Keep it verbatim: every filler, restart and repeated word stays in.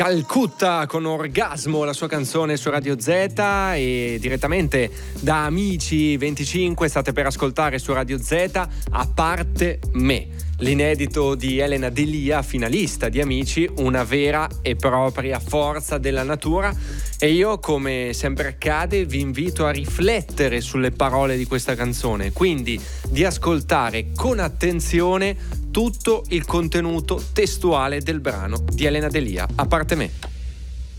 Calcutta con Orgasmo, la sua canzone su Radio Z, e direttamente da Amici venticinque state per ascoltare su Radio Z A parte me, l'inedito di Elena Delia, finalista di Amici, una vera e propria forza della natura. E io, come sempre accade, vi invito a riflettere sulle parole di questa canzone, quindi di ascoltare con attenzione tutto il contenuto testuale del brano di Elena Delia, A parte me.